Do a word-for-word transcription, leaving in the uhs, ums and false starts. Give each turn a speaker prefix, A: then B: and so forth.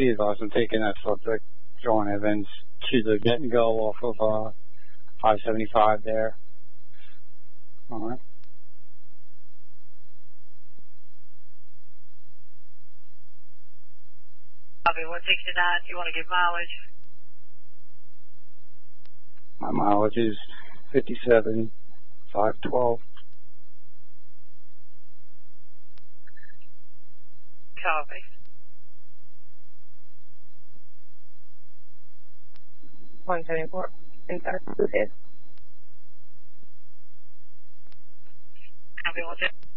A: be advised, I'm taking that subject, John Evans, to the get and go off of uh, five seventy-five there. All right.
B: Copy one sixty-nine, you want to give mileage?
A: My mileage is fifty-seven five twelve.
B: Copy.
C: one seventy-four. Inside.
B: Copy one seventy-four.